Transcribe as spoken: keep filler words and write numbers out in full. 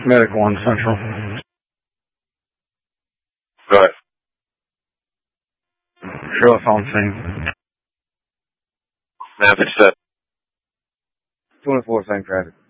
Medic one Central. Go ahead. Show us on scene. Map is set. twenty-four, same traffic.